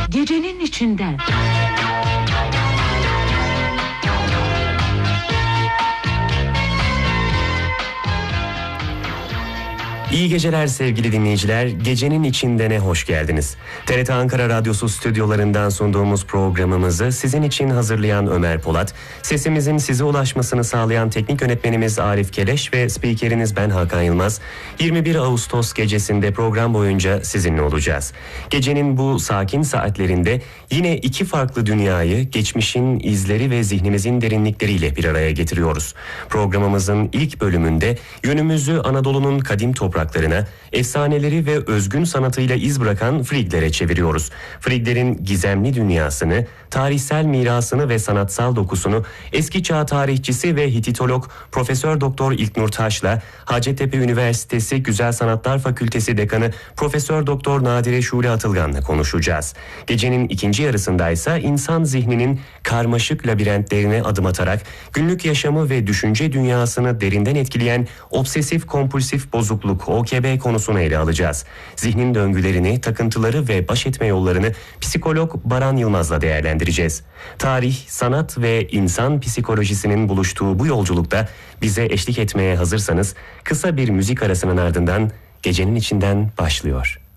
Gecenin içinden. İyi geceler sevgili dinleyiciler. Gecenin içindene hoş geldiniz. TRT Ankara Radyosu stüdyolarından sunduğumuz programımızı sizin için hazırlayan Ömer Polat, sesimizin size ulaşmasını sağlayan teknik yönetmenimiz Arif Keleş ve spikeriniz ben Hakan Yılmaz. 21 Ağustos gecesinde program boyunca sizinle olacağız. Gecenin bu sakin saatlerinde yine iki farklı dünyayı geçmişin izleri ve zihnimizin derinlikleriyle bir araya getiriyoruz. Programımızın ilk bölümünde yönümüzü Anadolu'nun kadim topraklarına, efsaneleri ve özgün sanatıyla iz bırakan Friglere çeviriyoruz. Friglerin gizemli dünyasını, tarihsel mirasını ve sanatsal dokusunu eski çağ tarihçisi ve Hititolog Profesör Doktor İlknur Taş'la Hacettepe Üniversitesi Güzel Sanatlar Fakültesi Dekanı Profesör Doktor Nadire Şule Atılgan'la konuşacağız. Gecenin ikinci yarısındaysa insan zihninin karmaşık labirentlerine adım atarak günlük yaşamı ve düşünce dünyasını derinden etkileyen obsesif kompulsif bozukluk OKB konusunu ele alacağız. Zihnin döngülerini, takıntıları ve baş etme yollarını psikolog Baran Yılmaz'la değerlendireceğiz. Tarih, sanat ve insan psikolojisinin buluştuğu bu yolculukta bize eşlik etmeye hazırsanız kısa bir müzik arasının ardından Gecenin içinden başlıyor.